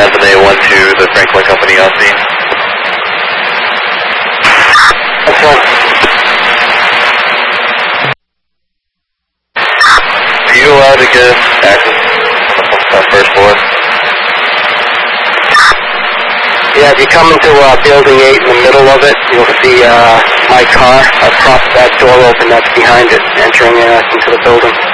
Anthony 1 to the Franklin Company on scene. That's right. Are you allowed to get access on the first floor? Yeah, if you come into building 8 in the middle of it, you'll see my car. I've propped that door open that's behind it, entering into the building.